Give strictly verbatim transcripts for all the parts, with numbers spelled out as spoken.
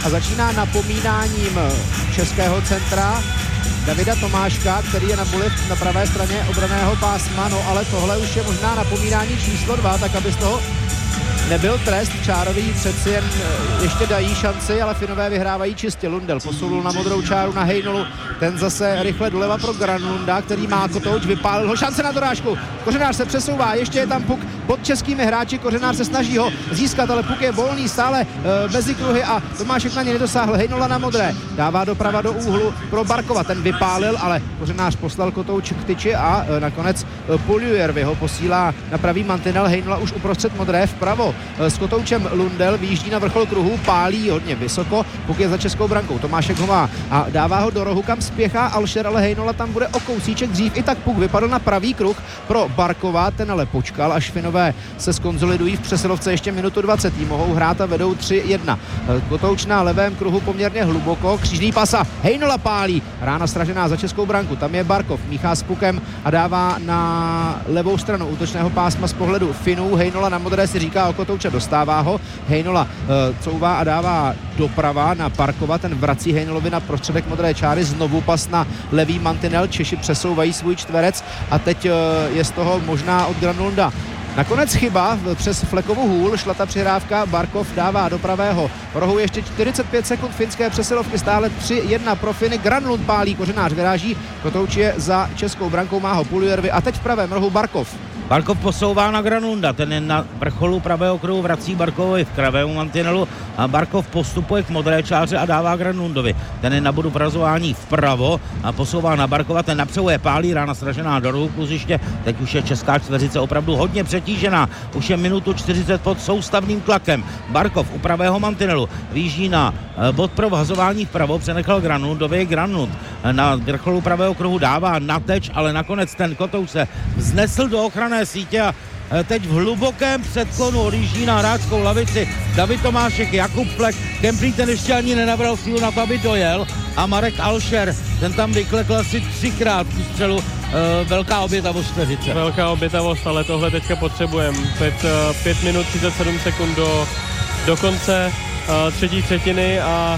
a začíná napomínáním českého centra Davida Tomáška, který je na buli na pravé straně obranného pásma, no ale tohle už je možná napomínání číslo dva, tak aby z toho nebyl trest. Čároví přeci jen ještě dají šanci, ale Finové vyhrávají čistě. Lundell posunul na modrou čáru na Hejnolu, ten zase rychle doleva pro Granlunda, který má Kotouč, vypálil ho, šance na dorážku. Kořenář se přesouvá, ještě je tam puk pod českými hráči, Kořenář se snaží ho získat, ale puk je volný stále e, mezi kruhy a Tomášek na ně nedosáhl. Hejnola na modré, dává doprava do úhlu pro Barkova, ten vypálil, ale Kořenář poslal Kotouč k tyči a e, nakonec e, Puljujärvi ho posílá na pravý mantinel. Hejnola už uprostřed modré vpravo s Kotoučem. Lundell vyjíždí na vrchol kruhu, pálí hodně vysoko, puk je za českou brankou, Tomášek ho má a dává ho do rohu, kam spěchá Alšer, ale Hejnola tam bude o kousíček dřív. I tak puk vypadl na pravý kruh pro Barkova, ten ale počkal, až Finové se skonzolidují v přesilovce, ještě minutu dvacet, mohou hrát a vedou tři jedna. Kotouč na levém kruhu poměrně hluboko, křížný pasa, Hejnola pálí, rána sražená za českou branku, tam je Barkov, míchá s pukem a dává na levou stranu útočného pásma z pohledu Finů. Hejnola na modré si říká o Kotouče, dostává ho, Hejnola uh, couvá a dává doprava na Barkova, ten vrací Hejnolovi na prostředek modré čáry, znovu pas na levý mantinel, Češi přesouvají svůj čtverec a teď uh, je z toho možná od Granlunda nakonec chyba přes flekovou hůl, šla ta přihrávka, Barkov dává do pravého rohu, ještě čtyřicet pět sekund finské přesilovky, stále tři jedna pro Finy, Granlund pálí, Kořenář vyráží, Kotouč je za českou brankou, má ho Puljujärvi a teď v pravém rohu Barkov. Barkov posouvá na Granlunda, ten je na vrcholu pravého kruhu, vrací Barkovovi v kravému mantinelu a Barkov postupuje k modré čáře a dává Granlundovi. Ten je na bodu vrazování vpravo a posouvá na Barkova, ten napřehuje, pálí, rána sražená do rohu kluziště, teď už je česká čtveřice opravdu hodně přetížená, už je minutu čtyřicet pod soustavným tlakem. Barkov u pravého mantinelu výjíždí na bod pro vhazování vpravo, přenechal Granlundovi, Granlund na vrcholu pravého kruhu dává na teč, ale nakonec ten Kotouč se vznesl do ochranné sítě a teď v hlubokém předklonu odjíždí na hráčskou lavici David Tomášek, Jakub Flek, Kemprý ten ještě ani nenabral sílu na to, aby dojel a Marek Alšer, ten tam vyklekl asi třikrát tu střelu, e, velká obětavost čtveřice. Velká obětavost, ale tohle teďka potřebujeme. Pět, pět minut třicet sedm sekund do, do konce e, třetí třetiny a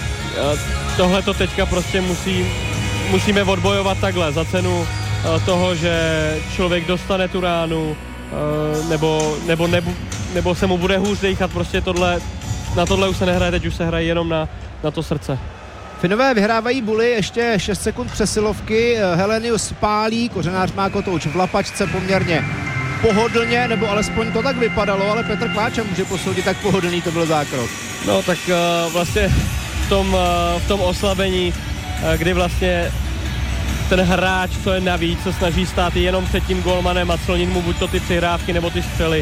e, tohle to teďka prostě musí, musíme odbojovat takhle za cenu e, toho, že člověk dostane tu ránu, Nebo, nebo, nebo, nebo se mu bude hůř dýchat, prostě tohle, na tohle už se nehraje, teď už se hraje jenom na, na to srdce. Finové vyhrávají buly, ještě šest sekund přesilovky, Helenius pálí, Kořenář má Kotouč v lapačce poměrně pohodlně, nebo alespoň to tak vypadalo, ale Petr Kváča může posoudit, tak pohodlný to byl zákrok. No tak uh, vlastně v tom, uh, v tom oslabení, uh, kdy vlastně ten hráč, co je navíc, co snaží stát jenom před tím golmanem a clonit mu buď to ty přihrávky nebo ty střely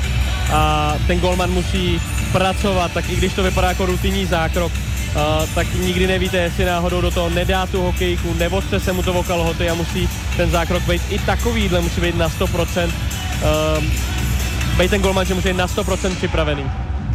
a ten golman musí pracovat, tak i když to vypadá jako rutinní zákrok, uh, tak nikdy nevíte, jestli náhodou do toho nedá tu hokejku, nevostře se mu to o kalhoty a musí ten zákrok být i takovýhle, musí být na sto procent, uh, být ten golman, že musí být na sto procent připravený.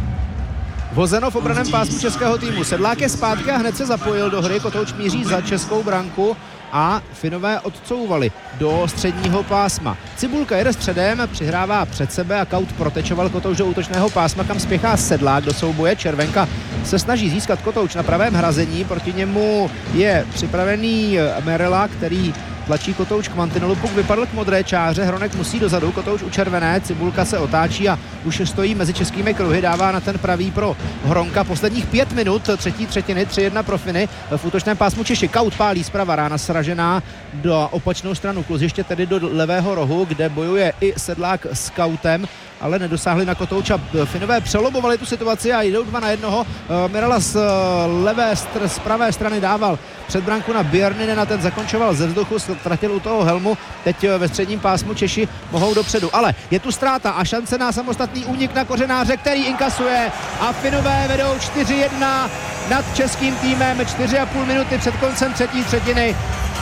Vozeno v obraném pásmu českého týmu, Sedlák je zpátky a hned se zapojil do hry, Kotouč míří za českou branku a Finové odcouvali do středního pásma. Cibulka jede středem, přihrává před sebe a Kaut protečoval Kotouč do útočného pásma, kam spěchá Sedlák do souboje. Červenka se snaží získat Kotouč na pravém hrazení, proti němu je připravený Merela, který tlačí Kotouč k mantinelu, puk vypadl k modré čáře, Hronek musí dozadu, Kotouč u červené, Cibulka se otáčí a už stojí mezi českými kruhy, dává na ten pravý pro Hronka. Posledních pět minut třetí třetiny, tři jedna pro Finy, v útočném pásmu Češi. Kaut pálí zprava, rána sražená do opačnou stranu kluziště, tedy do levého rohu, kde bojuje i Sedlák s Kautem, ale nedosáhli na Kotouča. Finové přelobovali tu situaci a jdou dva na jednoho. Merela z levé, z pravé strany dával před branku na Björninen, ten zakončoval ze vzduchu, ztratil u toho helmu. Teď ve středním pásmu Češi mohou dopředu, ale je tu ztráta a šance na samostatný únik na Kořenáře, který inkasuje a Finové vedou čtyři jedna nad českým týmem, čtyři a půl minuty před koncem třetí třetiny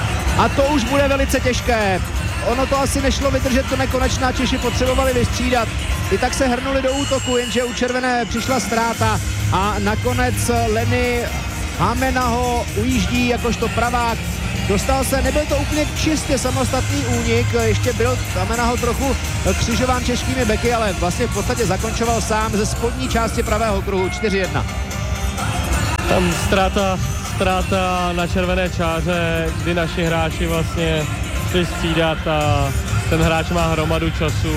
a to už bude velice těžké. Ono to asi nešlo vydržet to nekonečná, Češi potřebovali vystřídat. I tak se hrnuli do útoku, jenže u červené přišla ztráta a nakonec Lenny Hamenaho ujíždí jakožto pravák. Dostal se, nebyl to úplně čistě samostatný únik, ještě byl Hamenaho trochu křižován českými beky, ale vlastně v podstatě zakončoval sám ze spodní části pravého kruhu čtyři jedna. Tam ztráta, ztráta na červené čáře, kdy naši hráči vlastně chci střídat a ten hráč má hromadu času.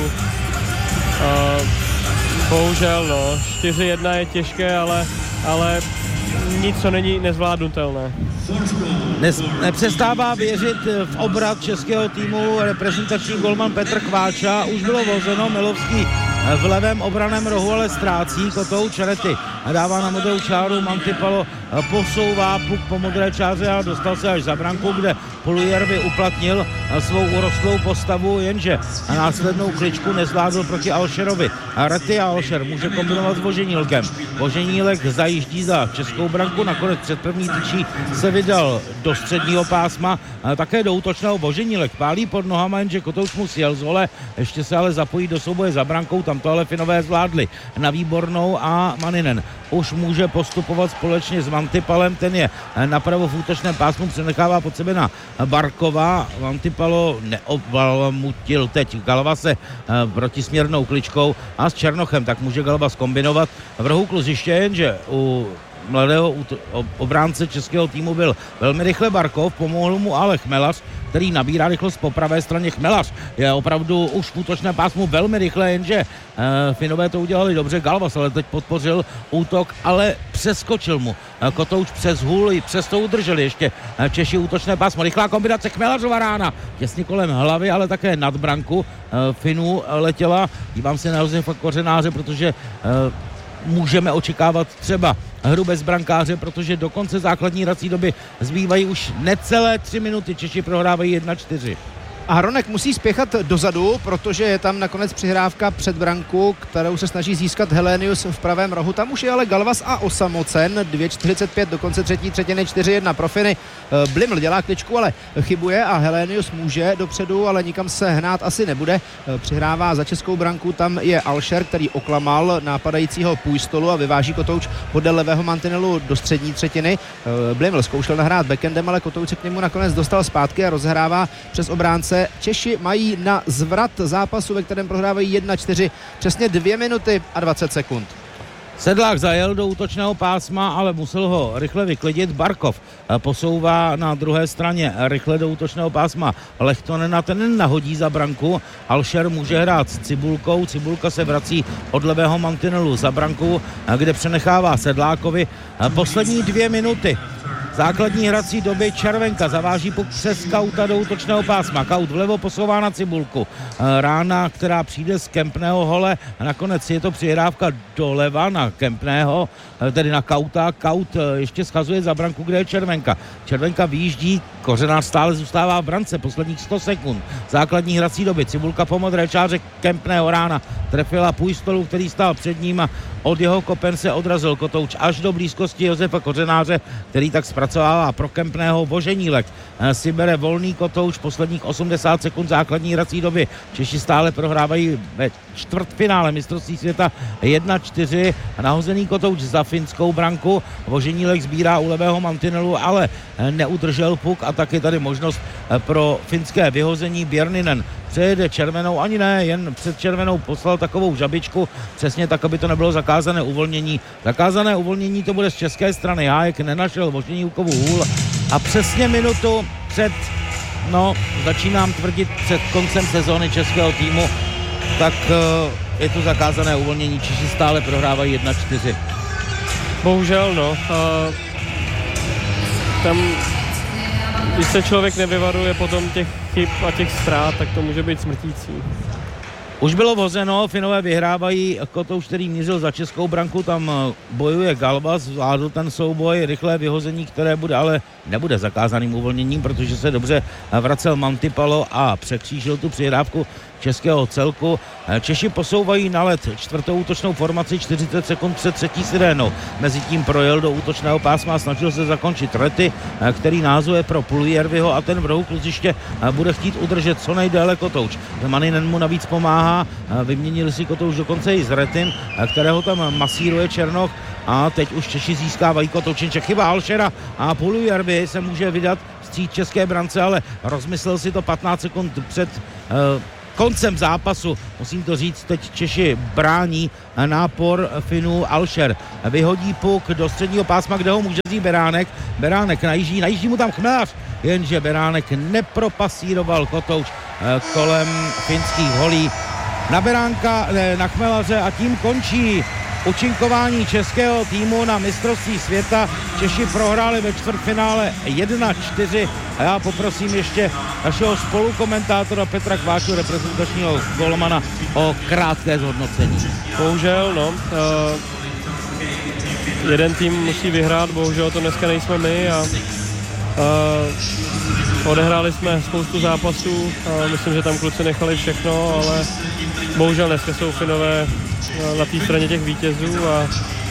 Uh, bohužel, no, čtyři jedna je těžké, ale, ale nic, co není nezvládnutelné. Nes, nepřestává věřit v obrat českého týmu reprezentační golman Petr Kváča. Už bylo vozeno, Milovský v levém obraném rohu, ale ztrácí. Kotouč Rety dává na modrou čáru, Mantipalo posouvá puk po modré čáře a dostal se až za branku, kde Pulujärvi uplatnil svou urostlou postavu, jenže následnou kličku nezvládl proti Alšerovi. Rety a Alšer může kombinovat s Voženílkem. Voženílek zajíždí za českou branku, nakonec před první tyčí se vydal do středního pásma, také do útočného. Voženílek pálí pod nohama, jenže Kotouč mu sjel z hole, ještě se ale zapojí do souboje za brankou, tam to ale Finové zvládli na Výbornou a Maninen už může postupovat společně s Mantipalem, ten je napravo v útočném pásmu, přenechává pod sebe na Barkova. Mantipalo neobvalmutil teď Galvase protisměrnou kličkou a s Černochem, tak může Galvas kombinovat v rohu kluziště, jenže u mladého obránce českého týmu byl velmi rychle Barkov, pomohl mu ale Chmelař, který nabírá rychlost po pravé straně. Chmelař je opravdu už v útočném pásmu velmi rychle, jenže e, Finové to udělali dobře. Galvas ale teď podpořil útok, ale přeskočil mu e, Kotouč přes hůl, i přes to udrželi ještě e, Češi útočné pásmo. Rychlá kombinace Chmelařova rána, těsně kolem hlavy, ale také nad branku e, Finů letěla. Dívám se na Josefa Kořenáře, protože e, můžeme očekávat třeba hru bez brankáře, protože do konce základní hrací doby zbývají už necelé tři minuty. Češi prohrávají jedna čtyři. A Hronek musí spěchat dozadu, protože je tam nakonec přihrávka před branku, kterou se snaží získat Helenius v pravém rohu. Tam už je ale Galvas a osamocen. dvě čtyřicet pět do konce třetí třetiny, čtyři jedna pro Finy. Bliml dělá kličku, ale chybuje a Helenius může dopředu, ale nikam se hnát asi nebude. Přihrává za českou branku, tam je Alšer, který oklamal nápadajícího Půjstolu a vyváží Kotouč podél levého mantinelu do střední třetiny. Bliml zkoušel nahrát backendem, ale Kotouč se k němu nakonec dostal zpátky a rozhrává přes obránce. Češi mají na zvrat zápasu, ve kterém prohrávají jedna čtyři, přesně dvě minuty a dvacet sekund. Sedlák zajel do útočného pásma, ale musel ho rychle vyklidit. Barkov posouvá na druhé straně rychle do útočného pásma Lehtonena, ten nahodí za branku. Alšer může hrát s Cibulkou, Cibulka se vrací od levého mantinelu za branku, kde přenechává Sedlákovi poslední dvě minuty základní hrací doby. Červenka zaváží puk přes Kauta do útočného pásma. Kaut vlevo posouvá na Cibulku. Rána, která přijde z Kempného hole. Nakonec je to přihrávka doleva na Kempného, tedy na Kauta. Kaut ještě schazuje za branku, kde je Červenka. Červenka vyjíždí, Kořenář stále zůstává v brance posledních sto sekund základní hrací doby. Cibulka po modré čáře Kempného, rána trefila Půjstolu, který stál před ním a od jeho kopen se odrazil Kotouč až do blízkosti Josefa Kořenáře, který tak zpracovává pro Kempného. Voženílek si bere volný Kotouč, posledních osmdesát sekund základní hrací doby. Češi stále prohrávají ve čtvrtfinále mistrovství světa jedna čtyři. Nahozený Kotouč za finskou branku. Voženílek sbírá u levého mantinelu, ale neudržel puk a tak je tady možnost pro finské vyhození. Björninen přejede červenou, ani ne, jen před červenou poslal takovou žabičku, přesně tak, aby to nebylo zakázané uvolnění. Zakázané uvolnění to bude z české strany. Hájek nenašel Voženílkovu hůl a přesně minutu před, no, začínám tvrdit před koncem sezóny českého týmu, tak uh, je to zakázané uvolnění. Češi stále prohrávají jedna čtyři. Bohužel, no. Uh, tam, když se člověk nevyvaruje potom těch chyb a těch ztrát, tak to může být smrtící. Už bylo vozeno, Finové vyhrávají. Kotouč, který mířil za českou branku, tam bojuje Galvas, zvládl ten souboj, rychlé vyhození, které bude, ale nebude zakázaným uvolněním, protože se dobře vracel Mantipalo a překřížil tu přihrávku českého celku. Češi posouvají na led čtvrtou útočnou formaci čtyřicet sekund před třetí sirénou. Mezitím projel do útočného pásma a snažil se zakončit Rety, který názuje pro Pulujärviho a ten v rohu kluziště bude chtít udržet co nejdéle Kotouč. Maninen mu navíc pomáhá, vyměnili si Kotouč dokonce i s Retym, kterého tam masíruje Černoch a teď už Češi získávají Kotouč. Chyba Alšera a Pulujärvi se může vydat vstříc české brance, ale rozmyslel si to patnáct sekund před uh, koncem zápasu, musím to říct, teď Češi brání nápor Finů. Alšer vyhodí puk do středního pásma, kde ho může vzít Beránek. Beránek najíždí, najíždí mu tam Chmelař, jenže Beránek nepropasíroval kotouč kolem finských holí na Beránka, na Chmelaře a tím končí účinkování českého týmu na mistrovství světa. Češi prohráli ve čtvrtfinále jedna čtyři a já poprosím ještě našeho spolukomentátora Petra Kváču, reprezentačního golmana, o krátké zhodnocení. Bohužel, no. Uh, jeden tým musí vyhrát, bohužel to dneska nejsme my a uh, odehráli jsme spoustu zápasů, uh, myslím, že tam kluci nechali všechno, ale bohužel dneska jsou Finové na té straně těch vítězů a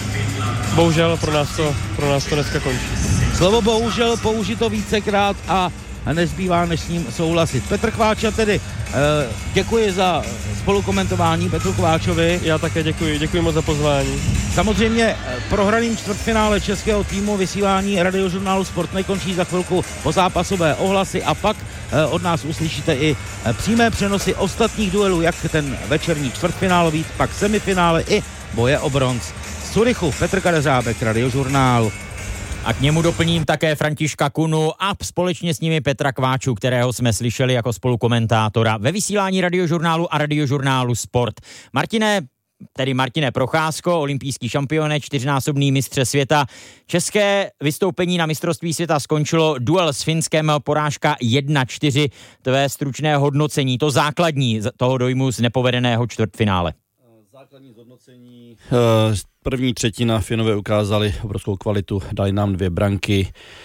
bohužel pro nás to, pro nás to dneska končí. Slovo bohužel použito vícekrát a nezbývá než s ním souhlasit. Petr Kváča tedy, eh, děkuji za spolukomentování Petru Kváčovi. Já také děkuji, děkuji moc za pozvání. Samozřejmě prohraným čtvrtfinále českého týmu vysílání Radiožurnálu Sport nekončí, za chvilku po zápasové ohlasy a pak eh, od nás uslyšíte i eh, přímé přenosy ostatních duelů, jak ten večerní čtvrtfinálový, pak semifinále i boje o bronz. Z Curychu Petr Kadeřábek, Radiožurnál. A k němu doplním také Františka Kunu a společně s nimi Petra Kváču, kterého jsme slyšeli jako spolukomentátora ve vysílání Radiožurnálu a Radiožurnálu Sport. Martine, tedy Martine Procházko, olympijský šampione, čtyřnásobný mistře světa. České vystoupení na mistrovství světa skončilo duel s Finskem, porážka jedna čtyři. Tvé stručné hodnocení, to základní toho dojmu z nepovedeného čtvrtfinále. Základní zhodnocení. První třetina Finové ukázali obrovskou kvalitu, dali nám dvě branky,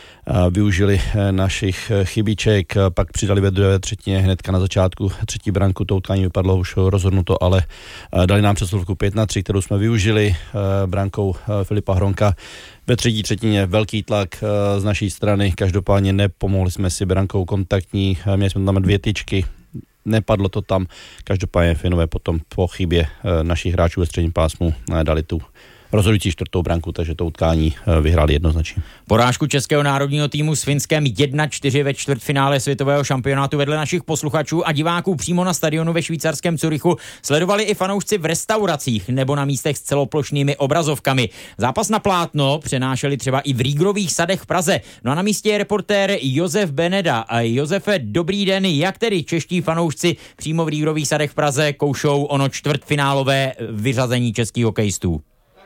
využili našich chybiček, pak přidali ve druhé třetině hnedka na začátku třetí branku, to utkání vypadlo už rozhodnuto, ale dali nám přesilovku pět na tři, kterou jsme využili brankou Filipa Hronka. Ve třetí třetině velký tlak z naší strany, každopádně nepomohli jsme si brankou kontaktní, měli jsme tam dvě tyčky, nepadlo to tam, každopádně Finové potom po chybě našich hráčů ve středním pásmu dali tu rozhodující čtvrtou branku, takže to utkání vyhráli jednoznačně. Porážku českého národního týmu s Finskem jedna čtyři ve čtvrtfinále světového šampionátu vedle našich posluchačů a diváků přímo na stadionu ve švýcarském Curychu sledovali i fanoušci v restauracích nebo na místech s celoplošnými obrazovkami. Zápas na plátno přenášeli třeba i v Rígrových sadech v Praze. No a na místě je reportér Josef Beneda. A Josefe, dobrý den, jak tedy čeští fanoušci přímo v Rígrových sadech v Praze koušou ono čtvrtfinálové vyřazení českých hokejistů?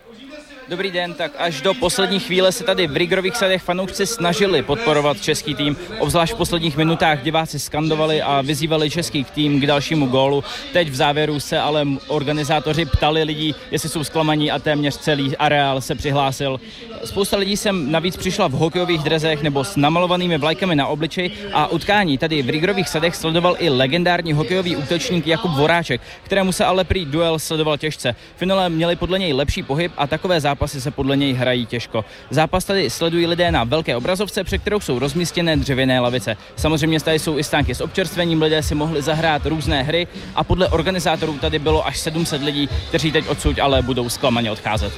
Dobrý den, tak až do poslední chvíle se tady v Rígrových sadech fanoušci snažili podporovat český tým, obzvlášť v posledních minutách diváci skandovali a vyzývali český tým k dalšímu gólu. Teď v závěru se ale organizátoři ptali lidí, jestli jsou zklamaní a téměř celý areál se přihlásil. Spousta lidí sem navíc přišla v hokejových drezech nebo s namalovanými vlajkami na obličeji a utkání tady v Rígrových sadech sledoval i legendární hokejový útočník Jakub Voráček, kterému se ale prý duel sledoval těžce. Finálé měli podle něj lepší pohyb a takové zápasy se podle něj hrají těžko. Zápas tady sledují lidé na velké obrazovce, před kterou jsou rozmístěné dřevěné lavice. Samozřejmě tady jsou i stánky s občerstvením, lidé si mohli zahrát různé hry a podle organizátorů tady bylo až sedm set lidí, kteří teď odsud ale budou zklamaně odcházet.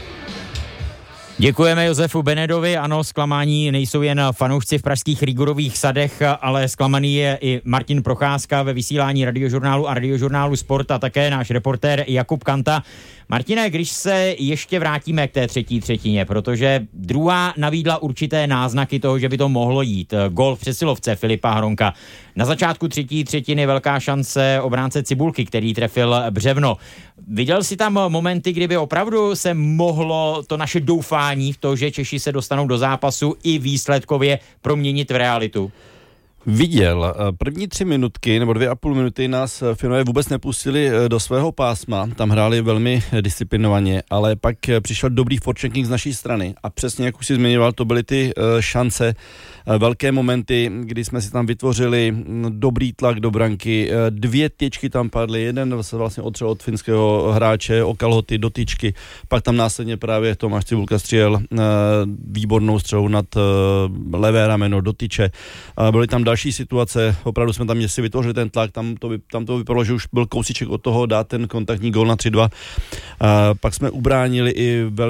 Děkujeme Josefu Benedovi. Ano, zklamání nejsou jen fanoušci v pražských Rígrových sadech, ale zklamaný je i Martin Procházka ve vysílání Radiožurnálu a Radiožurnálu Sport a také náš reportér Jakub Kanta. Martine, když se ještě vrátíme k té třetí třetině, protože druhá navídla určité náznaky toho, že by to mohlo jít. Gól v přesilovce Filipa Hronka. Na začátku třetí třetiny velká šance obránce Cibulky, který trefil břevno. Viděl jsi tam momenty, kdyby opravdu se mohlo to naše doufání v to, že Češi se dostanou do zápasu i výsledkově proměnit v realitu? Viděl. První tři minutky nebo dvě a půl minuty nás Finové vůbec nepustili do svého pásma. Tam hráli velmi disciplinovaně, ale pak přišel dobrý forechecking z naší strany. A přesně jak už si zmiňoval, to byly ty šance, velké momenty, kdy jsme si tam vytvořili dobrý tlak do branky. Dvě tyčky tam padly, jeden se vlastně otřel od finského hráče o kalhoty do tyčky. Pak tam následně právě Tomáš Cibulka střílel výbornou střelu nad levé rameno do tyče. Byly tam další situace, opravdu jsme tam si vytvořili ten tlak, tam to, tam to vypadalo, že už byl kousíček od toho dát ten kontaktní gól na tři dva. Pak jsme ubránili i velmi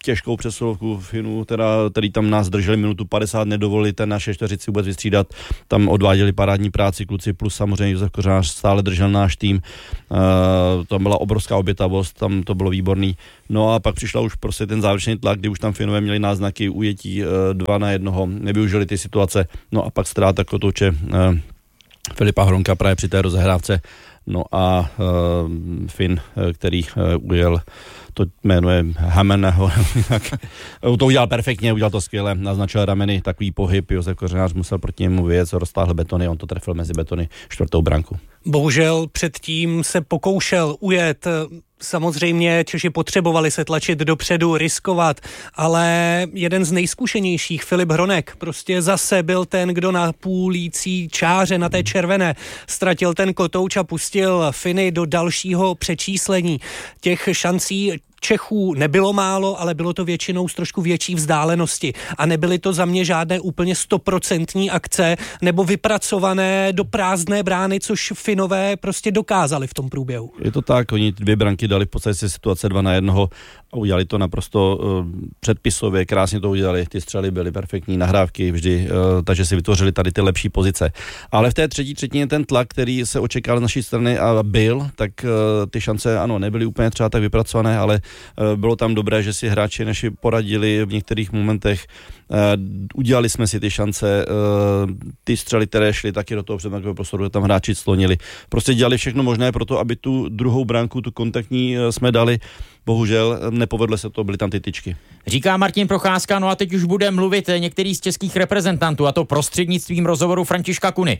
těžkou přesilovku Finů, teda, který tam nás drželi minutu padesát, nedovolili ten naše čtveřici vůbec vystřídat, tam odváděli parádní práci kluci, plus samozřejmě Josef Kořář stále držel náš tým, uh, tam byla obrovská obětavost, tam to bylo výborný. No a pak přišla už prostě ten závěrečný tlak, kdy už tam Finové měli náznaky ujetí uh, dva na jednoho, nevyužili ty situace, no a pak ztráta kotouče uh, Filipa Hronka právě při té rozehrávce. No a uh, Fin, který uh, ujel, to jméno je Hameneho, to udělal perfektně, udělal to skvěle, naznačil rameny, takový pohyb, Josef Kořenář musel proti němu vyjet, roztáhl betony, on to trefil mezi betony čtvrtou branku. Bohužel předtím se pokoušel ujet. Samozřejmě Češi potřebovali se tlačit dopředu, riskovat, ale jeden z nejzkušenějších, Filip Hronek, prostě zase byl ten, kdo na půlící čáře, na té červené, ztratil ten kotouč a pustil Finy do dalšího přečíslení. Těch šancí Čechů nebylo málo, ale bylo to většinou z trošku větší vzdálenosti a nebyly to za mě žádné úplně stoprocentní akce nebo vypracované do prázdné brány, což Finové prostě dokázali v tom průběhu. Je to tak, oni dvě branky dali v podstatě situace dva na jednoho a udělali to naprosto uh, předpisově, krásně to udělali, ty střely byly perfektní, nahrávky vždy, uh, takže si vytvořili tady ty lepší pozice. Ale v té třetí třetině ten tlak, který se očekával z naší strany a byl, tak uh, ty šance ano, nebyly úplně třeba tak vypracované, ale bylo tam dobré, že si hráči naši poradili v některých momentech, udělali jsme si ty šance, ty střely, které šly taky do toho přednákového prostoru, tam hráči slonili. Prostě dělali všechno možné pro to, aby tu druhou branku, tu kontaktní jsme dali. Bohužel nepovedlo se to, byly tam ty tyčky. Říká Martin Procházka, no a teď už bude mluvit některý z českých reprezentantů, a to prostřednictvím rozhovoru Františka Kuny.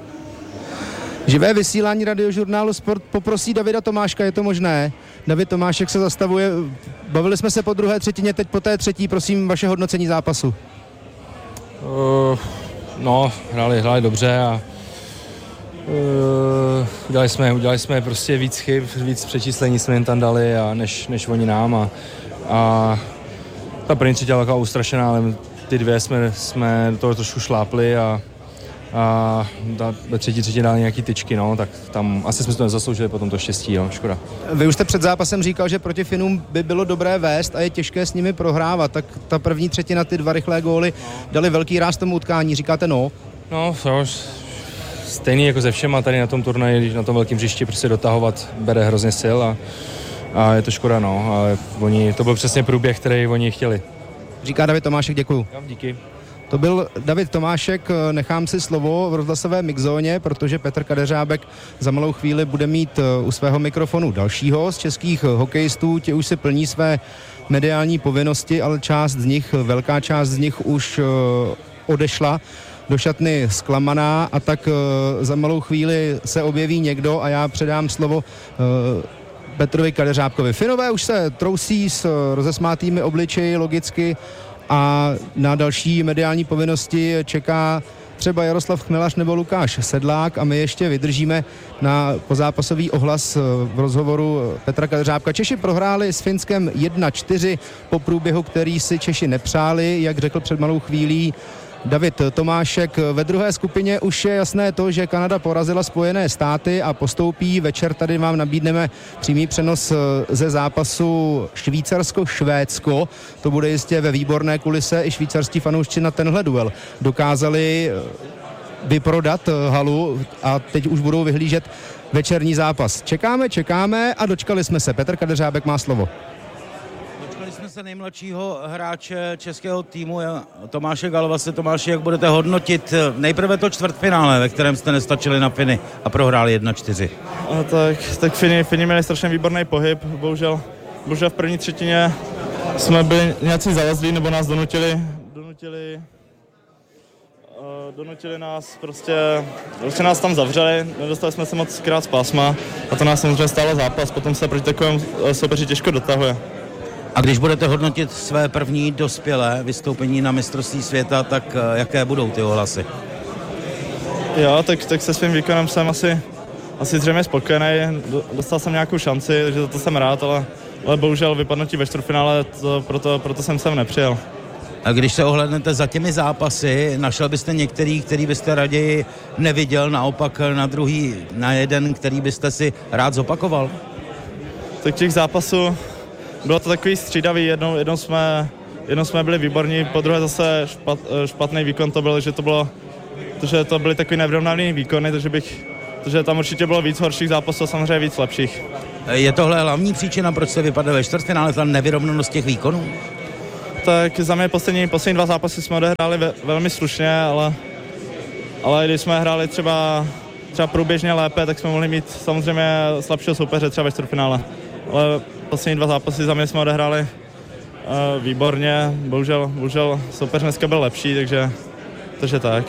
Živé vysílání Radiožurnálu Sport poprosí Davida Tomáška, je to možné? David Tomášek se zastavuje, bavili jsme se po druhé třetině, teď po té třetí, prosím, vaše hodnocení zápasu. Uh, no, hráli, hráli dobře a uh, udělali jsme, udělali jsme prostě víc chyb, víc přečíslení jsme jen tam dali a než, než oni nám a, a ta první třetí byla taková ustrašená, ale ty dvě jsme, jsme do toho trošku šlápli a a ve třetí třetí dali nějaký tyčky, no, tak tam asi jsme to nezasloužili potom to štěstí, no, škoda. Vy už jste před zápasem říkal, že proti Finům by bylo dobré vést a je těžké s nimi prohrávat, tak ta první třetina, ty dva rychlé góly dali velký ráz tomu utkání, říkáte no? No, to stejný jako ze všema tady na tom turnaji, když na tom velkém hřišti prostě dotahovat bere hrozně sil a, a je to škoda, no, ale oni, to byl přesně průběh, který oni chtěli. Říká David Tomášek, děkuju. Já, díky. To byl David Tomášek, nechám si slovo v rozhlasové mixzóně, protože Petr Kadeřábek za malou chvíli bude mít u svého mikrofonu dalšího z českých hokejistů, ti už se plní své mediální povinnosti, ale část z nich, velká část z nich už odešla do šatny zklamaná a tak za malou chvíli se objeví někdo a já předám slovo Petrovi Kadeřábkovi. Finové už se trousí s rozesmátými obličeji logicky, a na další mediální povinnosti čeká třeba Jaroslav Chmelař nebo Lukáš Sedlák a my ještě vydržíme na pozápasový ohlas v rozhovoru Petra Kadeřábka. Češi prohráli s Finskem jedna čtyři po průběhu, který si Češi nepřáli, jak řekl před malou chvílí David Tomášek. Ve druhé skupině už je jasné to, že Kanada porazila Spojené státy a postoupí. Večer tady vám nabídneme přímý přenos ze zápasu Švýcarsko-Švédsko. To bude jistě ve výborné kulise. I švýcarští fanoušci na tenhle duel dokázali vyprodat halu a teď už budou vyhlížet večerní zápas. Čekáme, čekáme a dočkali jsme se. Petr Kadeřábek má slovo. Jsme se nejmladšího hráče českého týmu Tomáše Galvase. Tomáši, jak budete hodnotit nejprve to čtvrtfinále, ve kterém jste nestačili na Finy a prohráli jedna čtyři? A tak, tak Finy, Finy měli strašně výborný pohyb, bohužel, bohužel v první třetině jsme byli nějací zalezlí, nebo nás donutili, donutili, uh, donutili nás prostě, prostě nás tam zavřeli, nedostali jsme se moc krát z pásma a to nás samozřejmě stálo zápas, potom se proti takovému soupeři těžko dotahuje. A když budete hodnotit své první dospělé vystoupení na mistrovství světa, tak jaké budou ty ohlasy? Jo, tak, tak se svým výkonem jsem asi, asi zřejmě spokojený. Dostal jsem nějakou šanci, takže za to jsem rád, ale, ale bohužel vypadnutí ve čtvrtfinále, to, proto, proto jsem sem nepřijel. A když se ohlédnete za těmi zápasy, našel byste některý, který byste raději neviděl, naopak na druhý, na jeden, který byste si rád zopakoval? Tak těch zápasů bylo to takový střídavý, jednou, jednou, jsme, jednou jsme byli výborní, po druhé zase špat, špatný výkon to byl, že to bylo, že to byly takový nevyrovnaný výkony, takže bych, takže tam určitě bylo víc horších zápasů, samozřejmě víc lepších. Je tohle hlavní příčina, proč se vypadl ve čtvrtfinále, ta nevyrovnanost těch výkonů? Tak za mě poslední, poslední dva zápasy jsme odehráli ve, velmi slušně, ale, ale když jsme hráli třeba, třeba průběžně lépe, tak jsme mohli mít samozřejmě slabšího soupeře třeba ve čtvrtfinále. Ale poslední dva zápasy za mě jsme odehráli uh, výborně, bohužel, bohužel soupeř dneska byl lepší, takže, takže tak.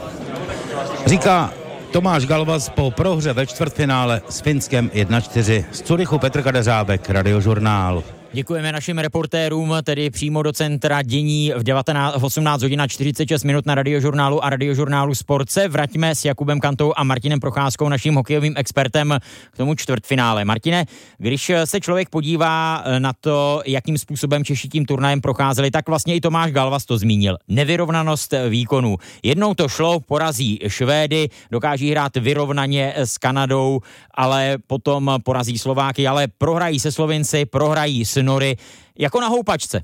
Říká Tomáš Galvas po prohře ve čtvrtfinále s Finskem jedna čtyři. Z Curychu Petr Kadeřábek, Radiožurnál. Děkujeme našim reportérům, tedy přímo do centra dění v, devatenáct, v osmnáct hodin a čtyřicet šest minut na Radiožurnálu a Radiožurnálu Sport. Se vraťme s Jakubem Kantou a Martinem Procházkou, naším hokejovým expertem, k tomu čtvrtfinále. Martine, když se člověk podívá na to, jakým způsobem Češi tím turnajem procházeli, tak vlastně i Tomáš Galvas to zmínil. Nevyrovnanost výkonů. Jednou to šlo, porazí Švédy, dokáží hrát vyrovnaně s Kanadou, ale potom porazí Slováky, ale prohrají se Slovinci, prohrají s Nory, jako na houpačce.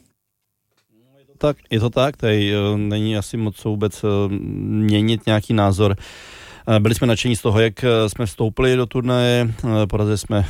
Tak, je to tak, tady není asi moc vůbec měnit nějaký názor. Byli jsme nadšení z toho, jak jsme vstoupili do turnaje, porazili jsme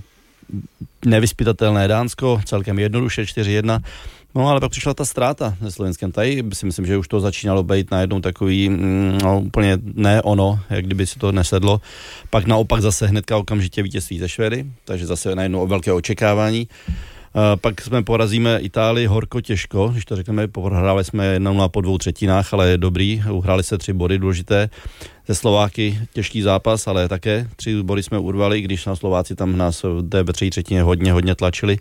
nevyzpytatelné Dánsko, celkem jednoduše čtyři jedna. No ale pak přišla ta ztráta se Slovenskem. Tady si myslím, že už to začínalo být najednou takový no, úplně ne ono, jak kdyby si to nesedlo. Pak naopak zase hnedka okamžitě vítězství ze Švédy, takže zase najednou velké očekávání. Uh, pak jsme porazíme Itálii horko těžko, když to řekneme, prohráli jsme jedna nula po dvou třetinách, ale dobrý, uhráli se tři body důležité. Ze Slováky těžký zápas, ale také tři body jsme urvali, když na Slováci tam nás v té třetí třetině hodně, hodně tlačili.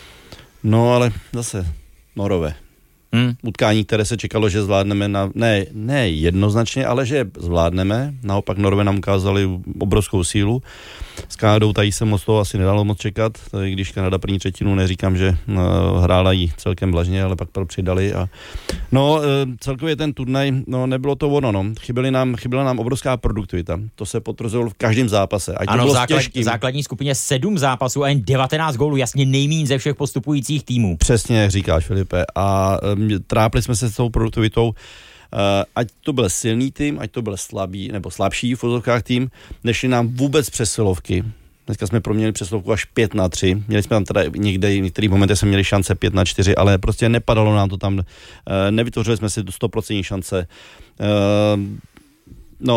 No ale zase Norové. Hmm. Utkání, které se čekalo, že zvládneme, na, ne, ne jednoznačně, ale že zvládneme. Naopak Norové nám ukázali obrovskou sílu. S Kanadou tady se moc toho asi nedalo moc čekat, tady, když Kanada první třetinu, neříkám, že uh, hrála jí celkem vlažně, ale pak to přidali. A... No, uh, celkově ten turnaj, no nebylo to ono, no. Chyběly nám, chyběla nám obrovská produktivita. To se potvrzovalo v každém zápase. Ať ano, to v základ, základní skupině sedm zápasů a jen devatenáct gólů, jasně nejméně ze všech postupujících týmů. Přesně, jak říkáš, Filipe. A um, trápili jsme se s tou produktivitou. Uh, ať to byl silný tým, ať to byl slabý nebo slabší v úzovkách tým, nešli nám vůbec přesilovky. Dneska jsme proměnili přesilovku až pět na tři. Měli jsme tam teda někde, v některých momentech jsme měli šance pět na čtyři, ale prostě nepadalo nám to tam. Uh, nevytvořili jsme si do sto procent šance. Uh, no,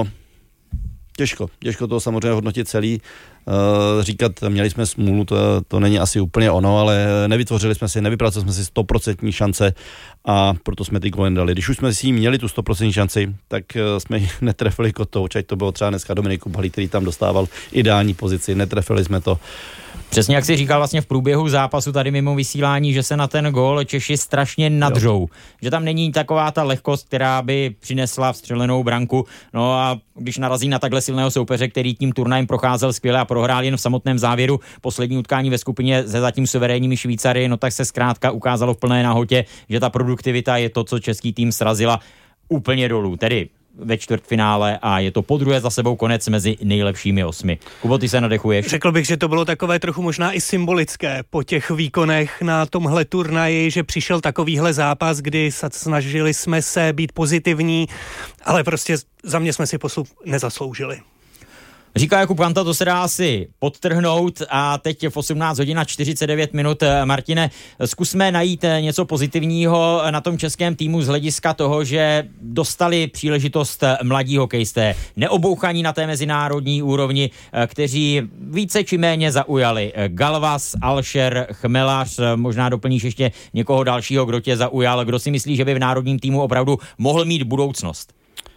těžko. Těžko to samozřejmě hodnotit celý. Uh, říkat, měli jsme smůlu, to, to není asi úplně ono, ale nevytvořili jsme si, nevypracovali jsme si sto procent šance a proto jsme ty góly dali. Když už jsme si měli tu sto procent šanci, tak uh, jsme ji netrefili kotouč, ať to bylo třeba dneska Dominik Kubhalý, který tam dostával ideální pozici, netrefili jsme to. Přesně jak jsi říkal vlastně v průběhu zápasu tady mimo vysílání, že se na ten gól Češi strašně nadřou. Jo. Že tam není taková ta lehkost, která by přinesla vstřelenou branku. No a když narazí na takhle silného soupeře, který tím turnajem procházel skvěle a prohrál jen v samotném závěru poslední utkání ve skupině se zatím suverénními Švýcary, no tak se zkrátka ukázalo v plné nahotě, že ta produktivita je to, co český tým srazila úplně dolů. Tedy ve čtvrtfinále a je to podruhé za sebou konec mezi nejlepšími osmi. Kubo, ty se nadechuješ? Řekl bych, že to bylo takové trochu možná i symbolické po těch výkonech na tomhle turnaji, že přišel takovýhle zápas, kdy snažili jsme se být pozitivní, ale prostě za mě jsme si postup nezasloužili. Říká Jakub Kanta, to se dá asi podtrhnout a teď v osmnáct hodin a čtyřicet devět minut. Martine, zkusme najít něco pozitivního na tom českém týmu z hlediska toho, že dostali příležitost mladí hokejisté, neobouchaní na té mezinárodní úrovni, kteří více či méně zaujali. Galvas, Alšer, Chmelař, možná doplníš ještě někoho dalšího, kdo tě zaujal, kdo si myslí, že by v národním týmu opravdu mohl mít budoucnost?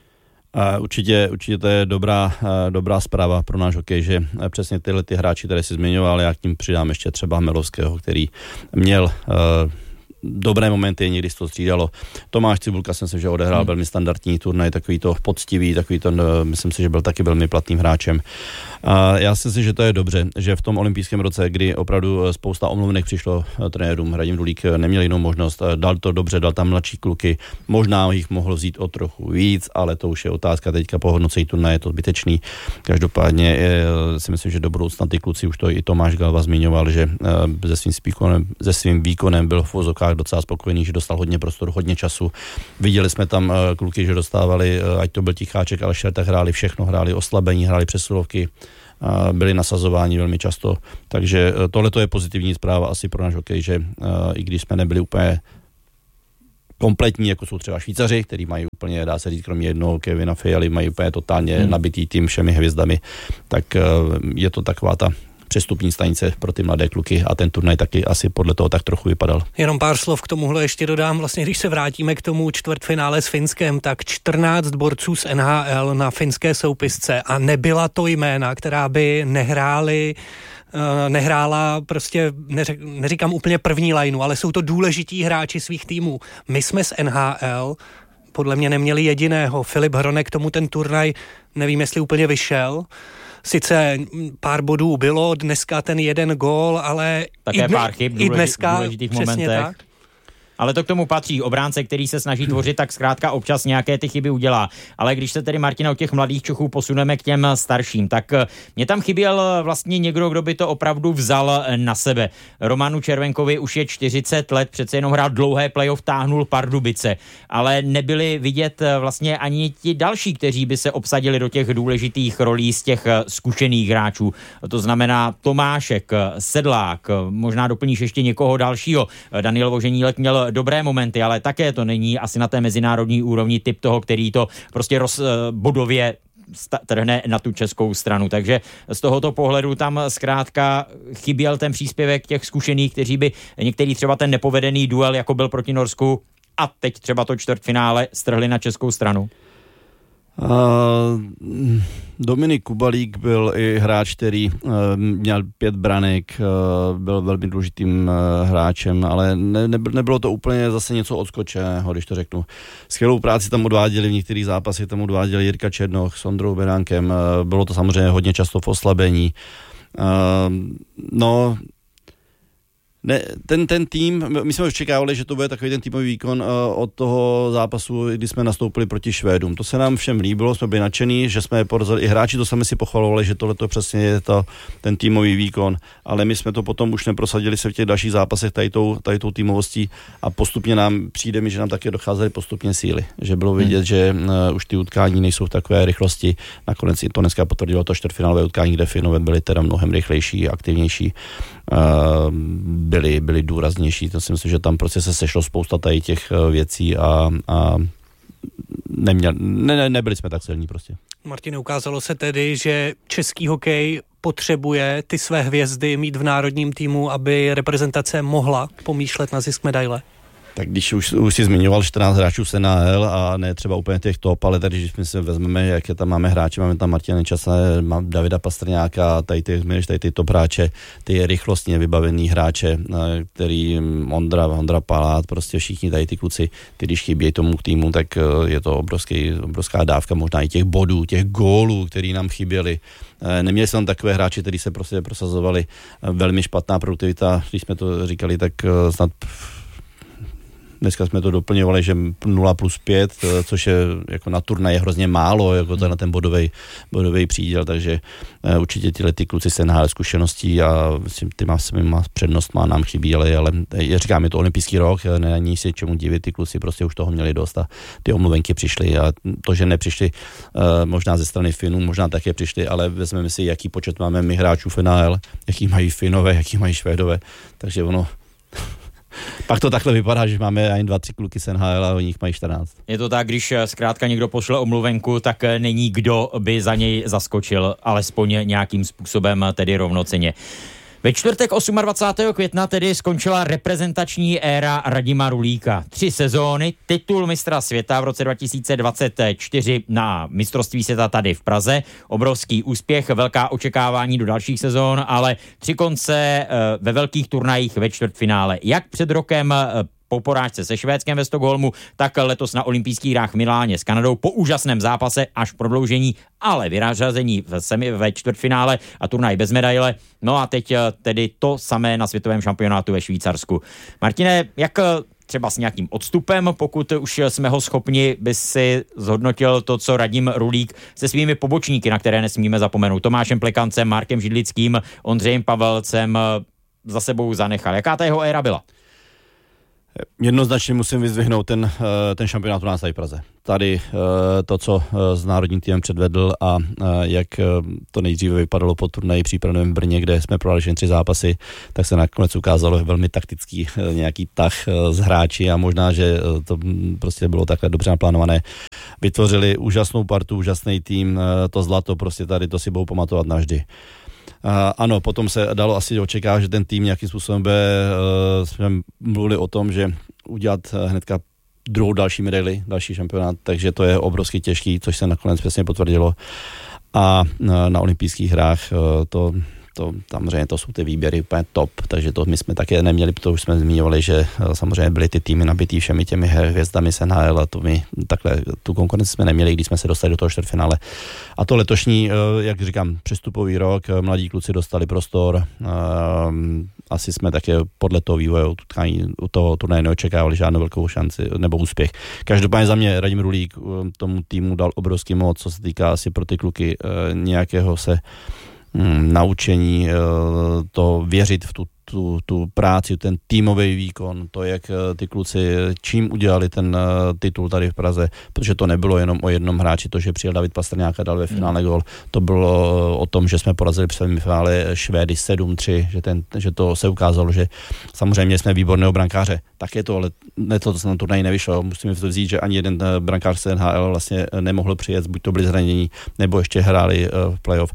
Uh, určitě, určitě to je dobrá, uh, dobrá zpráva pro náš hokej, že uh, přesně tyhle ty hráči, které si zmiňoval, já k tím přidám ještě třeba Melovského, který měl uh, dobré momenty, někdy se to střídalo. Tomáš Cibulka jsem si, že odehrál hmm. velmi standardní turnaj, takový to poctivý, takový to, myslím si, že byl taky velmi platným hráčem. A já si myslím, že to je dobře, že v tom olympijském roce, kdy opravdu spousta omluvenek přišlo trenérům, Radim Dulík neměl jinou možnost, dal to dobře, dal tam mladší kluky, možná jich mohl vzít o trochu víc, ale to už je otázka teďka po hodnocení turnaje, je to zbytečný. Každopádně je, si myslím, že do budoucna ty kluci, už to i Tomáš Galva zmiňoval, že se svým výkonem, se svým výkonem byl v vozokách docela spokojený, že dostal hodně prostoru, hodně času. Viděli jsme tam kluky, že dostávali, ať to byl Ticháček, ale Šerta, hráli všechno, hráli oslabení, hráli přesilovky, byli nasazováni velmi často. Takže tohle je pozitivní zpráva asi pro náš hokej, že i když jsme nebyli úplně kompletní, jako jsou třeba Švýcaři, kteří mají úplně, dá se říct, kromě jednoho Kevina Fialy, mají úplně totálně hmm. nabitý tým všemi hvězdami, tak je to taková ta přestupní stanice pro ty mladé kluky a ten turnaj taky asi podle toho tak trochu vypadal. Jenom pár slov k tomuhle ještě dodám. Vlastně, když se vrátíme k tomu čtvrtfinále s Finskem, tak čtrnáct borců z N H L na finské soupisce a nebyla to jména, která by nehráli nehrála prostě, neřek, neříkám úplně první lineu, ale jsou to důležití hráči svých týmů. My jsme z N H L podle mě neměli jediného. Filip Hronek tomu ten turnaj, nevím, jestli úplně vyšel. Sice pár bodů bylo, dneska ten jeden gól, ale také i, dne, pár chyb i dneska, důležitých přesně momentech. Tak. Ale to k tomu patří. Obránce, který se snaží tvořit, tak zkrátka občas nějaké ty chyby udělá. Ale když se tedy, Martina, od těch mladých čuchů posuneme k těm starším, tak mě tam chyběl vlastně někdo, kdo by to opravdu vzal na sebe. Romanu Červenkovi už je čtyřicet let, přece jenom hrál dlouhé playoff, táhnul Pardubice, ale nebyli vidět vlastně ani ti další, kteří by se obsadili do těch důležitých rolí z těch zkušených hráčů. To znamená Tomášek, Sedlák, možná doplníš ještě někoho dalšího. Daniel Voženílek měl dobré momenty, ale také to není asi na té mezinárodní úrovni typ toho, který to prostě roz, bodově trhne na tu českou stranu. Takže z tohoto pohledu tam zkrátka chyběl ten příspěvek těch zkušených, kteří by některý třeba ten nepovedený duel, jako byl proti Norsku, a teď třeba to čtvrtfinále strhli na českou stranu. Uh, Dominik Kubalík byl i hráč, který uh, měl pět branek, uh, byl velmi důležitým uh, hráčem, ale ne, ne, nebylo to úplně zase něco odskočeného, když to řeknu. Skvělou práci tam odváděli v některých zápasech, tam odváděli Jirka Černoch s Ondrou Beránkem, uh, bylo to samozřejmě hodně často v oslabení. Uh, no... Ne, ten, ten tým, my jsme očekávali, že to bude takový ten týmový výkon uh, od toho zápasu, kdy jsme nastoupili proti Švédům. To se nám všem líbilo, jsme byli nadšení, že jsme je porazili. I hráči to sami si pochvalovali, že tohle to přesně je to, ten týmový výkon, ale my jsme to potom už neprosadili se v těch dalších zápasech tady tou, tady tou týmovostí a postupně nám přijde mi, že nám také docházely postupně síly. Že bylo vidět, hmm. že uh, už ty utkání nejsou v takové rychlosti. Nakonec i to dneska potvrdilo to čtvrtfinálové utkání, kde Finové byli teda mnohem rychlejší, aktivnější. Uh, byli, byli důraznější, to si myslím, že tam prostě se sešlo spousta tady těch věcí a, a neměl, ne, ne, nebyli jsme tak silní prostě. Martine, ukázalo se tedy, že český hokej potřebuje ty své hvězdy mít v národním týmu, aby reprezentace mohla pomýšlet na zisk medaile? Tak když už, už si zmiňoval čtrnáct hráčů z N H L a ne třeba úplně těch top, ale tady, když my si vezmeme, jaké tam máme hráče, máme tam Martina Nečase, Davida Pastrňáka, tady ty, tady ty top hráče, ty rychlostně vybavený hráče, který Ondra, Ondra Palát, prostě všichni tady ty kluci, ty když chybějí tomu týmu, tak je to obrovský, obrovská dávka, možná i těch bodů, těch gólů, který nám chyběli. Neměli jsme tam takové hráči, kteří se prostě prosazovali, velmi špatná produktivita, když jsme to říkali, tak snad dneska jsme to doplňovali, že nula plus pět, což je jako na turnaj je hrozně málo, jako to na ten bodový, bodový příděl, takže uh, určitě tyhle ty kluci se naháli zkušeností a ty má, má přednost, má nám chybí, ale, ale já říkám, je to olympijský rok, není si čemu divit, ty kluci prostě už toho měli dost a ty omluvenky přišly a to, že nepřišli uh, možná ze strany Finů, možná také přišli, ale vezmeme si, jaký počet máme my hráčů v N H L, jaký mají Finové, jaký mají Švédové, takže ono pak to takhle vypadá, že máme ani dva, tři kluky z N H L a o nich mají čtrnáct. Je to tak, když zkrátka někdo pošle omluvenku, tak není kdo by za něj zaskočil, alespoň nějakým způsobem, tedy rovnocenně. Ve čtvrtek dvacátého osmého května tedy skončila reprezentační éra Radima Rulíka. Tři sezóny, titul mistra světa v roce dva tisíce dvacet čtyři na mistrovství světa tady v Praze. Obrovský úspěch, velká očekávání do dalších sezón, ale tři konce ve velkých turnajích ve čtvrtfinále. Jak před rokem po porážce se Švédskem ve Stockholmu, tak letos na olympijských hrách v Miláně s Kanadou po úžasném zápase až prodloužení, ale vyřazení v semi, ve čtvrtfinále a turnaj bez medaile. No a teď tedy to samé na světovém šampionátu ve Švýcarsku. Martine, jak třeba s nějakým odstupem, pokud už jsme ho schopni, by si zhodnotil to, co Radim Rulík se svými pobočníky, na které nesmíme zapomenout, Tomášem Plekancem, Markem Židlickým, Ondřejem Pavelcem za sebou zanechal. Jaká ta jeho éra byla? Jednoznačně musím vyzdvihnout ten, ten šampionát u nás tady v Praze. Tady to, co s národním týmem předvedl a jak to nejdříve vypadalo po turnaji přípravném v Brně, kde jsme prohráli jen tři zápasy, tak se nakonec ukázalo velmi taktický nějaký tah z hráči a možná, že to prostě bylo takhle dobře naplánované. Vytvořili úžasnou partu, úžasný tým, to zlato prostě tady, to si budou pamatovat navždy. Uh, ano, potom se dalo asi očekávat, že ten tým nějakým způsobem bude, uh, jsme mluvili o tom, že udělat uh, hnedka druhou další medaili, další šampionát, takže to je obrovsky těžký, což se nakonec přesně potvrdilo. A uh, na olympijských hrách uh, to, to samozřejmě to jsou ty výběry úplně top, takže to my jsme také neměli, to už jsme zmiňovali, že uh, samozřejmě byly ty týmy nabitý všemi těmi hvězdami z N H L a to my takhle tu konkurenci jsme neměli, když jsme se dostali do toho čtvrtfinále. A to letošní, jak říkám, přestupový rok, mladí kluci dostali prostor, asi jsme také podle toho vývoje u toho turnaje neočekávali žádnou velkou šanci nebo úspěch. Každopádně za mě Radim Rulík tomu týmu dal obrovský moc, co se týká asi pro ty kluky nějakého se naučení, to věřit v tu Tu, tu práci, ten týmový výkon, to, jak ty kluci, čím udělali ten titul tady v Praze, protože to nebylo jenom o jednom hráči, to, že přijel David Pastrňák a dal ve finále gól, to bylo o tom, že jsme porazili při finále Švédy sedm tři, že, ten, že to se ukázalo, že samozřejmě jsme výborného brankáře, tak je to, ale ne to, to se na turnaji nevyšlo, musíme to vzít, že ani jeden brankář z N H L vlastně nemohl přijet, buď to byli zranění, nebo ještě hráli v playoff.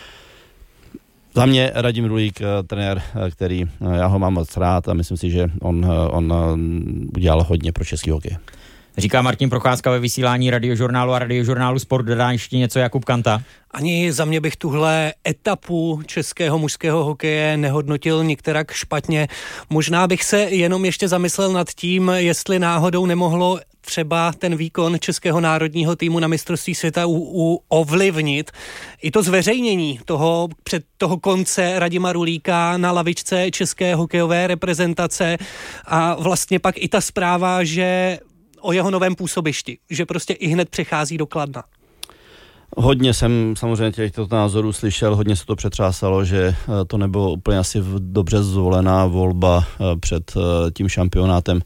Za mě Radim Rulík, trenér, který já ho mám moc rád a myslím si, že on, on udělal hodně pro český hokej. Říká Martin Procházka ve vysílání Radiožurnálu a Radiožurnálu Sport. Dodá ještě něco Jakub Kanta? Ani za mě bych tuhle etapu českého mužského hokeje nehodnotil nikterak špatně. Možná bych se jenom ještě zamyslel nad tím, jestli náhodou nemohlo třeba ten výkon českého národního týmu na mistrovství světa u, u ovlivnit i to zveřejnění toho, před toho konce Radima Rulíka na lavičce české hokejové reprezentace a vlastně pak i ta zpráva, že o jeho novém působišti, že prostě i hned přechází do Kladna. Hodně jsem samozřejmě těchto názorů slyšel, hodně se to přetřásalo, že to nebylo úplně asi dobře zvolená volba před tím šampionátem.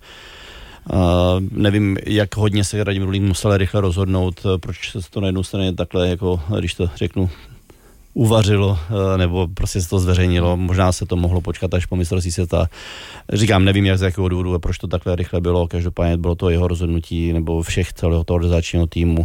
Uh, nevím, jak hodně se Radim Rulík musel rychle rozhodnout, proč se to na jednu straně takhle, jako když to řeknu, uvařilo, uh, nebo prostě se to zveřejnilo. Možná se to mohlo počkat až po mistrovství světa. Říkám, nevím, jak z jakého důvodu a proč to takhle rychle bylo. Každopádně bylo to jeho rozhodnutí nebo všech celého toho organizačního týmu.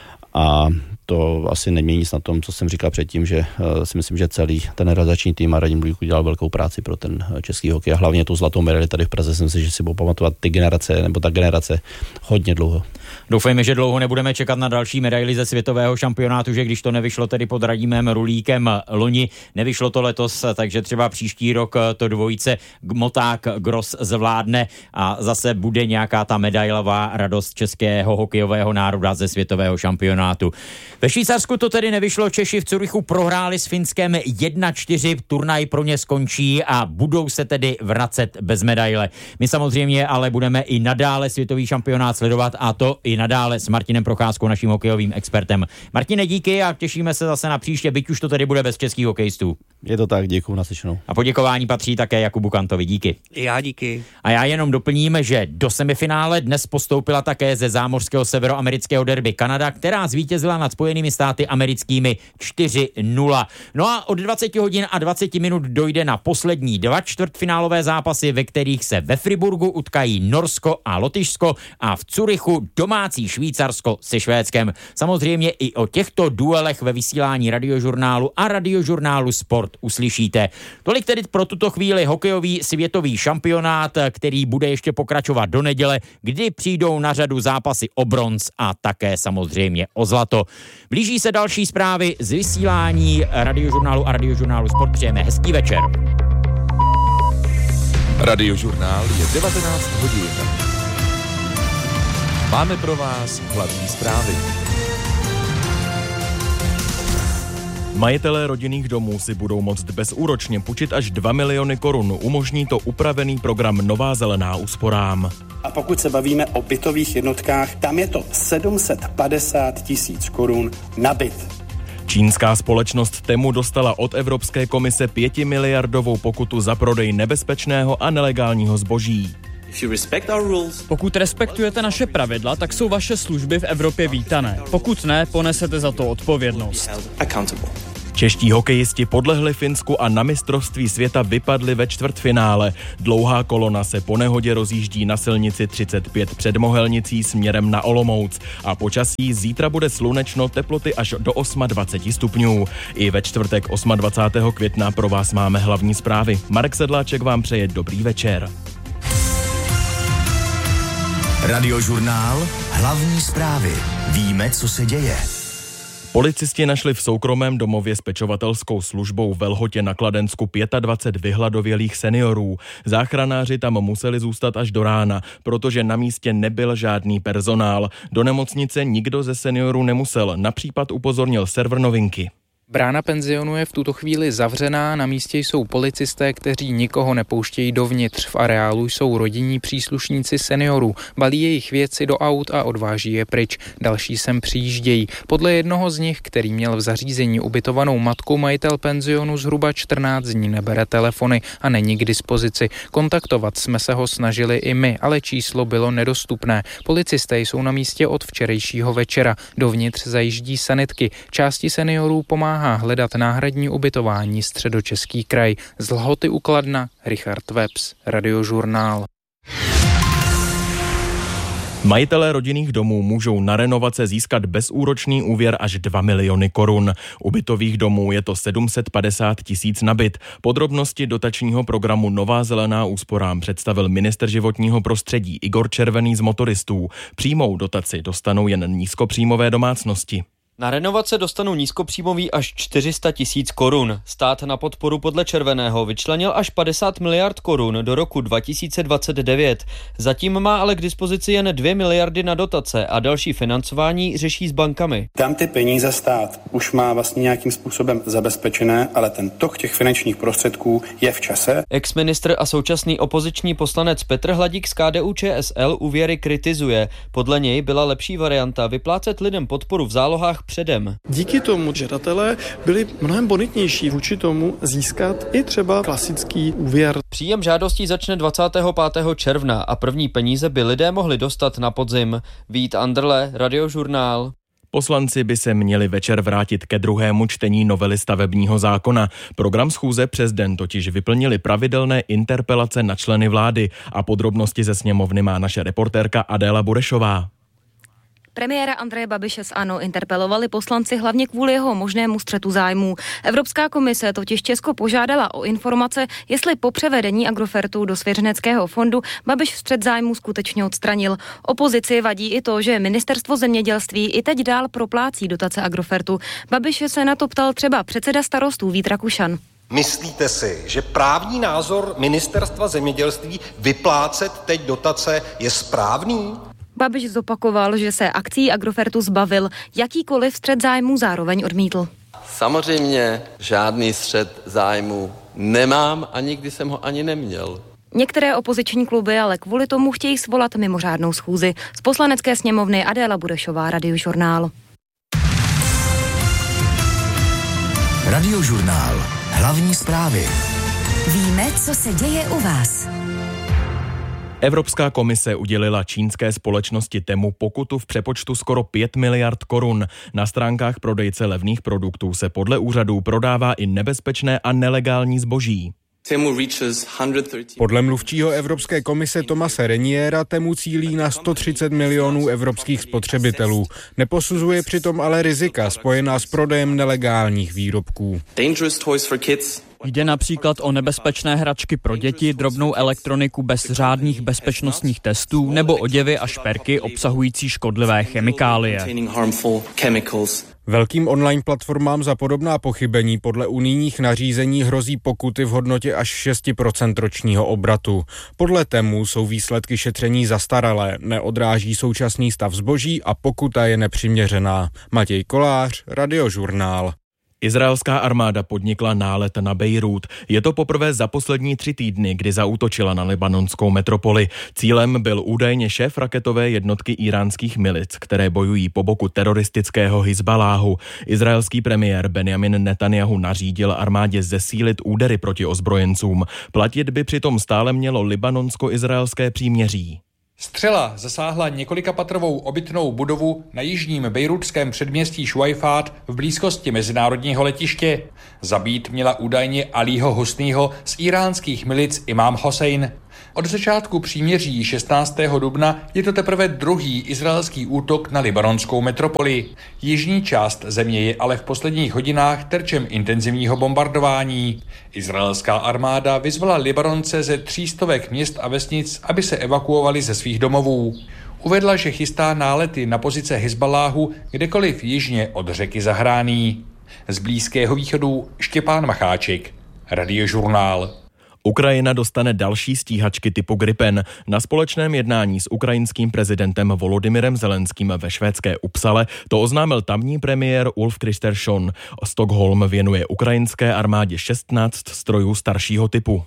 A to asi nemění nic na tom, co jsem říkal předtím, že uh, si myslím, že celý ten realizační tým a Radim Rulík udělal velkou práci pro ten uh, český hokej a hlavně tu zlatou medaili tady v Praze. Jsem si, že si budou pamatovat ty generace nebo ta generace hodně dlouho. Doufejme, že dlouho nebudeme čekat na další medaili ze světového šampionátu, že když to nevyšlo tedy pod Radimem Rulíkem loni, nevyšlo to letos, takže třeba příští rok to dvojice Moták Gross zvládne a zase bude nějaká ta medailová radost českého hokejového národa ze světového šampionátu. Ve Švýcarsku to tedy nevyšlo, Češi v Curychu prohráli s Finskem jedna čtyři, turnaj pro ně skončí a budou se tedy vracet bez medaile. My samozřejmě ale budeme i nadále světový šampionát sledovat a to i nadále s Martinem Procházkou, naším hokejovým expertem. Martine, díky a těšíme se zase na příště, byť už to tedy bude bez českých hokejistů. Je to tak, děkuju, naslyšenou. A poděkování patří také Jakubu Kantovi, díky. Já díky. A já jenom doplním, že do semifinále dnes postoupila také ze zámořského severoamerického derby Kanada, která zvítězila nad Spojenými státy americkými čtyři nula. No a od dvacet hodin a dvacet minut dojde na poslední dva čtvrtfinálové zápasy, ve kterých se ve Friburgu utkají Norsko a Lotyšsko a v Curychu domácí Švýcarsko se Švédskem. Samozřejmě i o těchto duelech ve vysílání Radiožurnálu a Radiožurnálu Sport uslyšíte. Tolik tedy pro tuto chvíli hokejový světový šampionát, který bude ještě pokračovat do neděle, kdy přijdou na řadu zápasy o bronz a také samozřejmě o zlato. Blíží se další zprávy z vysílání Radiožurnálu a Radiožurnálu Sport. Přejeme hezký večer. Radiožurnál je devatenáct hodin. Máme pro vás hlavní zprávy. Majitelé rodinných domů si budou moct bezúročně půjčit až dva miliony korun. Umožní to upravený program Nová zelená úsporám. A pokud se bavíme o bytových jednotkách, tam je to sedm set padesát tisíc korun na byt. Čínská společnost Temu dostala od Evropské komise pětimiliardovou pokutu za prodej nebezpečného a nelegálního zboží. Pokud respektujete naše pravidla, tak jsou vaše služby v Evropě vítané. Pokud ne, ponesete za to odpovědnost. Čeští hokejisti podlehli Finsku a na mistrovství světa vypadli ve čtvrtfinále. Dlouhá kolona se po nehodě rozjíždí na silnici třicet pět před Mohelnicí směrem na Olomouc. A počasí zítra bude slunečno, teploty až do dvacet osm stupňů. I ve čtvrtek dvacátého osmého května pro vás máme hlavní zprávy. Marek Sedláček vám přeje dobrý večer. Radiožurnál, hlavní zprávy. Víme, co se děje. Policisti našli v soukromém domově s pečovatelskou službou ve Lhotě na Kladensku dvacet pět vyhladovělých seniorů. Záchranáři tam museli zůstat až do rána, protože na místě nebyl žádný personál. Do nemocnice nikdo ze seniorů nemusel. Na případ upozornil server Novinky. Brána penzionu je v tuto chvíli zavřená, na místě jsou policisté, kteří nikoho nepouštějí dovnitř. V areálu jsou rodinní příslušníci seniorů, balí jejich věci do aut a odváží je pryč. Další sem přijíždějí. Podle jednoho z nich, který měl v zařízení ubytovanou matku, majitel penzionu zhruba čtrnáct dní nebere telefony a není k dispozici. Kontaktovat jsme se ho snažili i my, ale číslo bylo nedostupné. Policisté jsou na místě od včerejšího večera. Dovnitř zajíždí sanitky. Části seniorů pomáhá hledat náhradní ubytování Středočeský kraj. Z Lhoty u Kladna Richard Webs, Radiožurnál. Majitelé rodinných domů můžou na renovace získat bezúročný úvěr až dva miliony korun. U bytových domů je to sedm set padesát tisíc na byt. Podrobnosti dotačního programu Nová zelená úsporám představil ministr životního prostředí Igor Červený z Motoristů. Přímou dotaci dostanou jen nízkopříjmové domácnosti. Na renovace dostanou nízkopříjmový až čtyři sta tisíc korun. Stát na podporu podle Červeného vyčlenil až padesát miliard korun do roku dva tisíce dvacet devět. Zatím má ale k dispozici jen dvě miliardy na dotace a další financování řeší s bankami. Tam ty peníze stát už má vlastně nějakým způsobem zabezpečené, ale ten tok těch finančních prostředků je v čase. Exministr a současný opoziční poslanec Petr Hladík z K D U Č S L úvěry kritizuje. Podle něj byla lepší varianta vyplácet lidem podporu v zálohách předem. Díky tomu žadatelé byli mnohem bonitnější vůči tomu získat i třeba klasický úvěr. Příjem žádostí začne dvacátého pátého června a první peníze by lidé mohli dostat na podzim. Vít Anderle, Radiožurnál. Poslanci by se měli večer vrátit ke druhému čtení novely stavebního zákona. Program schůze přes den totiž vyplnili pravidelné interpelace na členy vlády a podrobnosti ze sněmovny má naše reportérka Adéla Burešová. Premiéra Andreje Babiše z ANO interpelovali poslanci hlavně kvůli jeho možnému střetu zájmů. Evropská komise totiž Česko požádala o informace, jestli po převedení Agrofertu do svěřeneckého fondu Babiš střet zájmů skutečně odstranil. Opozici vadí i to, že ministerstvo zemědělství i teď dál proplácí dotace Agrofertu. Babiš se na to ptal třeba předseda Starostů Vít Rakušan. Myslíte si, že právní názor ministerstva zemědělství vyplácet teď dotace je správný? Babiš zopakoval, že se akcí Agrofertu zbavil, jakýkoliv střet zájmů zároveň odmítl. Samozřejmě žádný střet zájmů nemám a nikdy jsem ho ani neměl. Některé opoziční kluby ale kvůli tomu chtějí svolat mimořádnou schůzi. Z Poslanecké sněmovny Adéla Burešová, Radiožurnál. Radiožurnál. Hlavní zprávy. Víme, co se děje u vás. Evropská komise udělila čínské společnosti Temu pokutu v přepočtu skoro pět miliard korun. Na stránkách prodejce levných produktů se podle úřadů prodává i nebezpečné a nelegální zboží. Podle mluvčího Evropské komise Thomase Reniera Temu cílí na sto třicet milionů evropských spotřebitelů. Neposuzuje přitom ale rizika spojená s prodejem nelegálních výrobků. Jde například o nebezpečné hračky pro děti, drobnou elektroniku bez řádných bezpečnostních testů nebo oděvy a šperky obsahující škodlivé chemikálie. Velkým online platformám za podobná pochybení podle unijních nařízení hrozí pokuty v hodnotě až šest procent ročního obratu. Podle Temu jsou výsledky šetření zastaralé, neodráží současný stav zboží a pokuta je nepřiměřená. Matěj Kolář, Radiožurnál. Izraelská armáda podnikla nálet na Bejrút. Je to poprvé za poslední tři týdny, kdy zaútočila na libanonskou metropoli. Cílem byl údajně šéf raketové jednotky íránských milic, které bojují po boku teroristického Hizbaláhu. Izraelský premiér Benjamin Netanjahu nařídil armádě zesílit údery proti ozbrojencům. Platit by přitom stále mělo libanonsko-izraelské příměří. Střela zasáhla několikapatrovou obytnou budovu na jižním bejrútském předměstí Šuajfát v blízkosti mezinárodního letiště. Zabít měla údajně Alího Husnýho z iránských milic Imám Hosejn. Od začátku příměří šestnáctého dubna je to teprve druhý izraelský útok na libanonskou metropoli. Jižní část země je ale v posledních hodinách terčem intenzivního bombardování. Izraelská armáda vyzvala Libanonce ze tří stovek měst a vesnic, aby se evakuovali ze svých domovů. Uvedla, že chystá nálety na pozice Hizbaláhu kdekoliv jižně od řeky Zahrání. Z Blízkého východu Štěpán Macháček, Radiožurnál. Ukrajina dostane další stíhačky typu Gripen. Na společném jednání s ukrajinským prezidentem Volodymyrem Zelenským ve švédské Uppsale to oznámil tamní premiér Ulf Kristersson. Stockholm věnuje ukrajinské armádě šestnáct strojů staršího typu.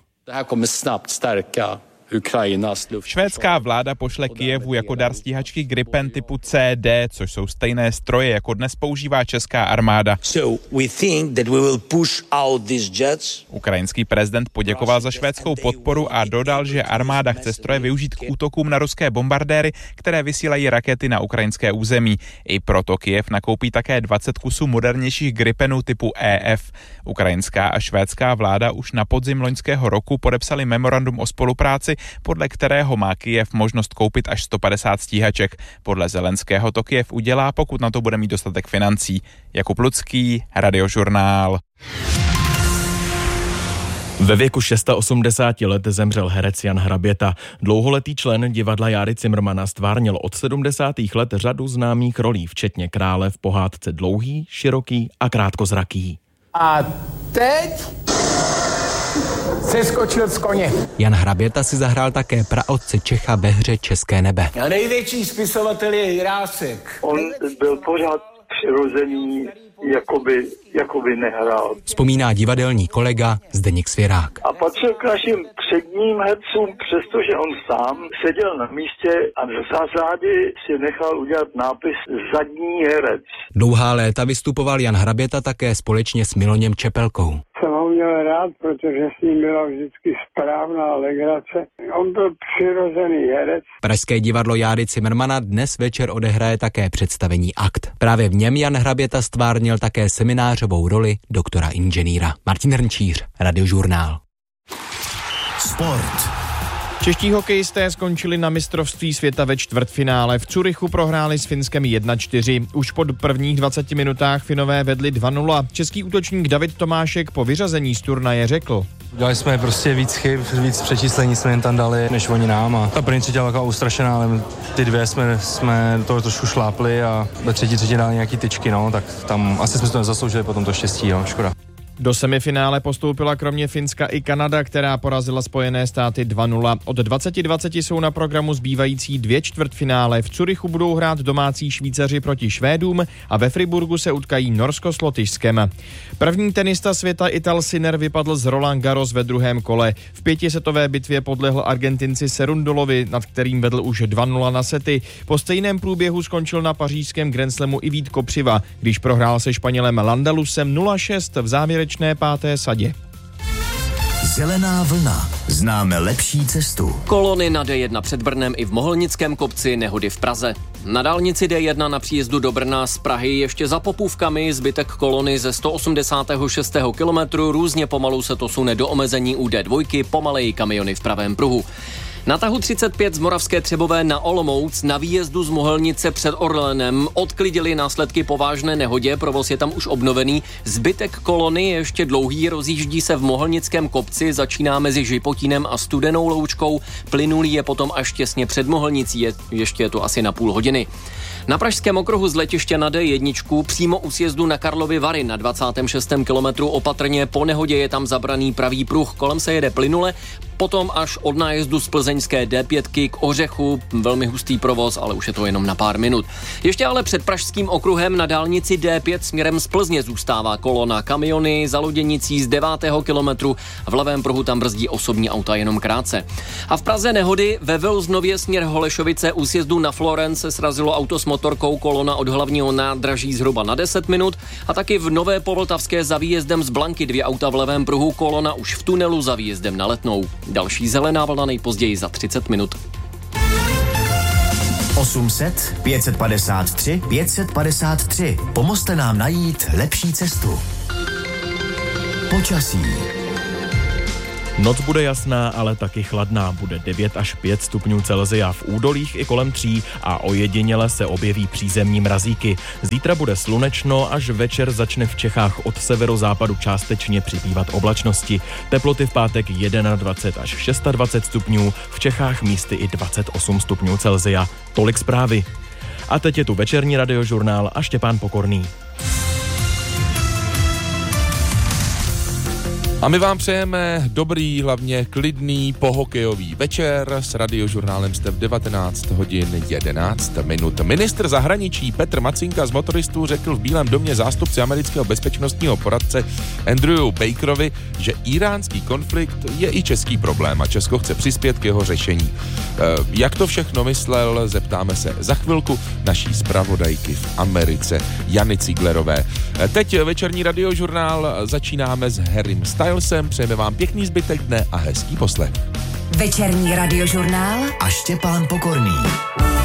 Švédská vláda pošle Kyjevu jako dar stíhačky Gripen typu C D, což jsou stejné stroje, jako dnes používá česká armáda. So we think that we will push out these jets. Ukrajinský prezident poděkoval za švédskou podporu a dodal, že armáda chce stroje využít k útokům na ruské bombardéry, které vysílají rakety na ukrajinské území. I proto Kyjev nakoupí také dvacet kusů modernějších Gripenů typu E F. Ukrajinská a švédská vláda už na podzim loňského roku podepsali memorandum o spolupráci, podle kterého má Kyjev možnost koupit až sto padesát stíhaček. Podle Zelenského to Kyjev udělá, pokud na to bude mít dostatek financí. Jakub Lucký, Radiožurnál. Ve věku osmdesáti šesti let zemřel herec Jan Hraběta. Dlouholetý člen divadla Járy Cimrmana stvárnil od sedmdesátých let řadu známých rolí, včetně krále v pohádce Dlouhý, široký a krátkozraký. A teď seskočil z koně. Jan Hraběta si zahrál také praotce Čecha ve hře České nebe. A největší spisovatel je Jirásek. On byl pořád přirozený, jakoby, jakoby nehrál. Vzpomíná divadelní kolega Zdeněk Svěrák. A patřil k našim předním hercům, přestože on sám seděl na místě a v zásadě si nechal udělat nápis zadní herec. Dlouhá léta vystupoval Jan Hraběta také společně s Miloněm Čepelkou. Jsem ho měl rád, protože s ním byla vždycky správná legrace. On byl přirozený herec. Pražské divadlo Járy Cimrmana dnes večer odehraje také představení Akt. Právě v něm Jan Hraběta stvárnil také seminářovou roli doktora inženýra. Martin Hrnčíř, Radiožurnál. Sport. Čeští hokejisté skončili na mistrovství světa ve čtvrtfinále. V Curychu prohráli s Finskem jedna čtyři. Už po prvních dvaceti minutách Finové vedli dva nula. Český útočník David Tomášek po vyřazení z turnaje řekl: Udělali jsme prostě víc chyb, víc přečíslení jsme jim tam dali, než oni nám. A ta první třetí byla taková ustrašená, ale ty dvě jsme, jsme to trošku šlápli a ve třetí třetí dali nějaký tyčky, no, tak tam asi jsme to nezasloužili potom to štěstí, no, škoda. Do semifinále postoupila kromě Finska i Kanada, která porazila Spojené státy dva nula. Od dvaceti dvacet jsou na programu zbývající dvě čtvrtfinále. V Curychu budou hrát domácí Švýcaři proti Švédům a ve Friburgu se utkají Norsko s Lotyšskem. První tenista světa Ital Sinner vypadl z Roland Garros ve druhém kole. V pětisetové bitvě podlehl Argentinci Serundolovi, nad kterým vedl už dva nula na sety. Po stejném průběhu skončil na pařížském Grand Slamu i Vít Kopřiva, když prohrál se Španělem Landalusem nula šest v závěrečné páté sadě. Zelená vlna. Známe lepší cestu. Kolony na D jedna před Brnem i v Mohelnickém kopci, nehody v Praze. Na dálnici D jedna na příjezdu do Brna z Prahy ještě za Popůvkami zbytek kolony ze sto osmdesátého šestého kilometru různě pomalu se to sune do omezení u D dva, pomaleji kamiony v pravém pruhu. Na tahu třicet pět z Moravské Třebové na Olomouc na výjezdu z Mohelnice před Orlenem odklidili následky po vážné nehodě, provoz je tam už obnovený. Zbytek kolony je ještě dlouhý, rozjíždí se v Mohelnickém kopci, začíná mezi Žipotínem a Studenou Loučkou, plynulý je potom až těsně před Mohelnicí, je, ještě je to asi na půl hodiny. Na pražském okruhu z letiště na D jedna přímo u sjezdu na Karlovy Vary na dvacátém šestém kilometru opatrně, po nehodě je tam zabraný pravý pruh, kolem se jede plynule, potom až od nájezdu z plzeňské D pět k Ořechu, velmi hustý provoz, ale už je to jenom na pár minut. Ještě ale před pražským okruhem na dálnici D pět směrem z Plzně zůstává kolona, kamiony za loděnicí z devátého kilometru, v levém pruhu tam brzdí osobní auta jenom krátce. A v Praze nehody ve Velznově směr Holešovice u sjezdu na Florence se srazilo auto s motorkou, kolona od hlavního nádraží zhruba na deset minut a taky v Nové Povltavské za výjezdem z Blanky dvě auta v levém pruhu, kolona už v tunelu za výjezdem na Letnou. Další zelená vlna nejpozději za třicet minut. osm set, pět set padesát tři, pět set padesát tři. Pomozte nám najít lepší cestu. Počasí. Noc bude jasná, ale taky chladná. Bude devět až pět stupňů Celsia, v údolích i kolem tří a ojediněle se objeví přízemní mrazíky. Zítra bude slunečno, až večer začne v Čechách od severozápadu částečně přibývat oblačnosti. Teploty v pátek dvacet jedna až dvacet šest stupňů, v Čechách místy i dvacet osm stupňů Celsia. Tolik zprávy. A teď je tu večerní radiožurnál a Štěpán Pokorný. A my vám přejeme dobrý, hlavně klidný, pohokejový večer. S radiožurnálem jste v devatenáct hodin jedenáct minut. Ministr zahraničí Petr Macinka z Motoristů řekl v Bílém domě zástupci amerického bezpečnostního poradce Andrew Bakerovi, že iránský konflikt je i český problém a Česko chce přispět k jeho řešení. E, jak to všechno myslel, zeptáme se za chvilku naší zpravodajky v Americe Jany Ciglerové. E, teď večerní radiožurnál začínáme s Harrym Stylesem. Přejeme vám pěkný zbytek dne a hezký poslech. Večerní radiožurnál a Štěpán Pokorný.